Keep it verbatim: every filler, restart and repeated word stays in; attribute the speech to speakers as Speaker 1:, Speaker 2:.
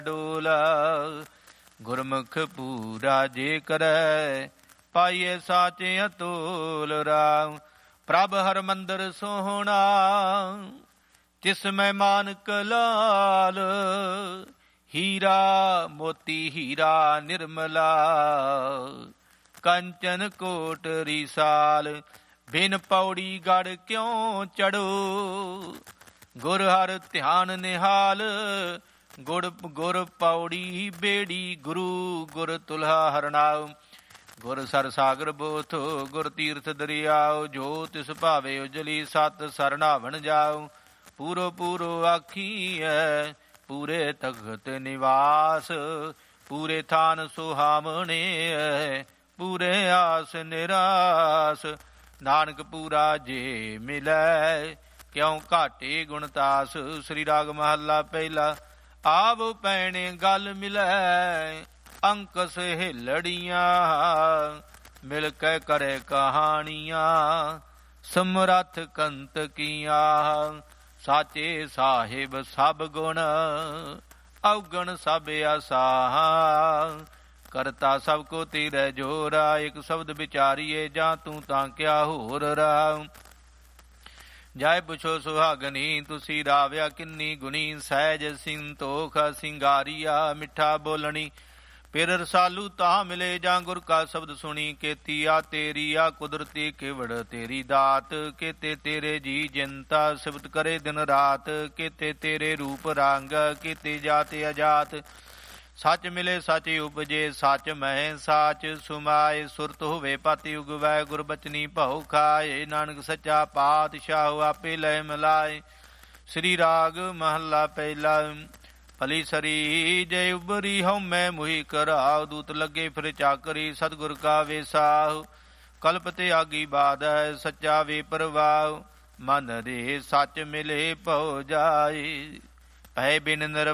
Speaker 1: ਡੋਲਾ। ਗੁਰਮੁਖ ਪੂਰਾ ਜੇ ਕਰੈ ਪਾਈਏ ਸਾਚੇ ਅਤੋਲ ਰਾਮ। ਪ੍ਰਭ ਹਰ ਮੰਦਰ ਸੋਹਣਾ ਤਿਸ ਮੈਂ ਮਾਨਕ ਲਾਲ। ਹੀਰਾ ਮੋਤੀ ਹੀਰਾ ਨਿਰਮਲਾ ਕੰਚਨ ਕੋਟ ਰੀਸਾਲ। ਬਿਨ ਪੌੜੀ ਗੜ ਕਿਉ ਚੜੋ ਗੁਰ ਹਰ ਧਿਆਨ ਨਿਹਾਲ। ਗੁੜ ਗੁਰ ਪੌੜੀ ਬੇੜੀ ਗੁਰੂ ਗੁਰ ਤੁਲਹਾ ਹਰਨਾਉ। ਗੁਰ ਸਰ ਸਾਗਰ ਬੋਥ ਗੁਰ ਤੀਰਥ ਦਰਿਆਉ। ਜੋ ਤਿਸ ਭਾਵੇ ਉਜਲੀ ਸਤ ਸਰਨਾਵਣ ਜਾਉ। ਪੂਰੋ ਪੂਰੋ ਆਖੀਐ ਪੂਰੇ ਤਖਤ ਨਿਵਾਸ। ਪੂਰੇ ਥਾਨ ਸੁਹਾਵਣੇ ਪੂਰੇ ਆਸ ਨਿਰਾਸ। ਨਾਨਕ ਪੂਰਾ ਜੇ ਮਿਲੈ ਕਿਉ ਘਾਟੇ ਗੁਣਤਾਸ। ਸ੍ਰੀ ਰਾਗ ਮਹੱਲਾ ਪਹਿਲਾ। ਆਵ ਪੈਣੇ ਗਲ ਮਿਲੈ ਅੰਕ ਸਹੇਲੜੀਆਂ। ਮਿਲ ਕੇ ਕਰੇ ਕਹਾਣੀਆਂ ਸਮਰੱਥ ਕੰਤ ਕੀਆਂ। ਸਾਚੇ ਸਾਹਿਬ ਸਭ ਗੁਣ ਔਗਣ ਸਭ ਆਸਾਂ। ਕਰਤਾ ਸਭ ਕੋ ਤੇਰੇ ਜੋਰਾ। ਇੱਕ ਸ਼ਬਦ ਵਿਚਾਰੀਏ ਜਾਂ ਤੂੰ ਤਾਂ ਕਿਆ ਹੋਰ ਰਾਮ। ਜਾਇ ਪੁੱਛੋ ਸੁਹਾਗਨੀ ਤੁਸੀਂ ਰਾਵਿਆ ਕਿੰਨੀ ਗੁਣੀ। ਸਹਿਜ ਸਿੰਤੋਖ ਸਿੰਗਾਰੀਆ ਮਿੱਠਾ ਬੋਲਣੀ। ਫਿਰ ਰਸਾਲੂ ਤਾਂ ਮਿਲੇ ਜਾਂ ਗੁਰ ਕਾ ਸ਼ਬਦ ਸੁਣੀ। ਕੀਤੀ ਆ ਤੇਰੀ ਆ ਕੁਦਰਤੀ ਕਿਵੜ ਤੇਰੀ ਦਾਤ। ਕੀਤੇ ਤੇਰੇ ਜੀ ਜਨਤਾ ਸਿਫਤ ਕਰੇ ਦਿਨ ਰਾਤ। ਕੀਤੇ ਤੇਰੇ ਰੂਪ ਰੰਗ ਕੀਤੇ ਜਾਤ ਅਜਾਤ। ਸੱਚ ਮਿਲੇ ਸੱਚ ਉਪਜੇ ਸੱਚ ਮਹਿ ਸਾਚ। ਸੁਮਾਏ ਸੁਰਤ ਹੋਵੇ ਪਤਿ ਉਗਵੈ ਗੁਰ ਬਚਨੀ ਭਉ ਖਾਏ। ਨਾਨਕ ਸੱਚਾ ਪਾਤਸ਼ਾਹ ਆਪੇ ਲੈ ਮਿਲਾਏ। ਸ੍ਰੀ ਰਾਗ ਮਹੱਲਾ ਪਹਿਲਾ। ਭਲੀ ਸਰੀ ਜੇ ਉਬਰੀ ਹਉਮੈ ਮੁਹੀ ਕਰਾਉ। ਦੂਤ ਲੱਗੇ ਫਿਰ ਚਾਕਰੀ ਸਤਿਗੁਰ ਕਾ ਵੇਸਾਹੁ। ਕਲਪ ਤਿਆਗੀ ਬਾਧੈ ਸੱਚਾ ਵੇ ਪਰਵਾਉ। ਮਨ ਦੇ ਸੱਚ ਮਿਲੇ ਭਉ ਜਾਏ ਭੈ ਬਿਨ ਨਿਰ